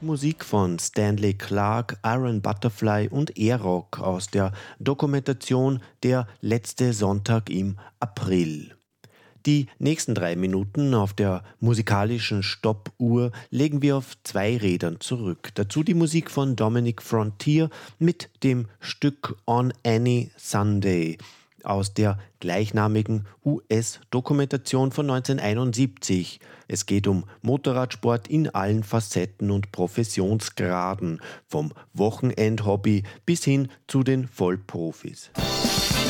Musik von Stanley Clarke, Iron Butterfly und Airrock aus der Dokumentation Der letzte Sonntag im April. Die nächsten 3 Minuten auf der musikalischen Stoppuhr legen wir auf 2 Rädern zurück. Dazu die Musik von Dominic Frontier mit dem Stück On Any Sunday aus der gleichnamigen US-Dokumentation von 1971. Es geht um Motorradsport in allen Facetten und Professionsgraden, vom Wochenendhobby bis hin zu den Vollprofis.